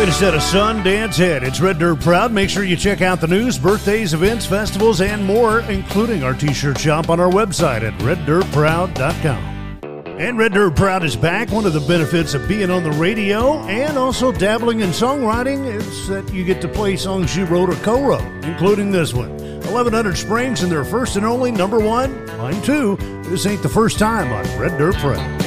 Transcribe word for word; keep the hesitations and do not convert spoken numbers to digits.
Way to set a Sundance hit. It's Red Dirt Proud. Make sure you check out the news, birthdays, events, festivals, and more, including our t-shirt shop on our website at red dirt proud dot com. And Red Dirt Proud is back. One of the benefits of being on the radio and also dabbling in songwriting is that you get to play songs you wrote or co-wrote, including this one. eleven hundred Springs and their first and only number one, line two. This ain't the first time on Red Dirt Proud.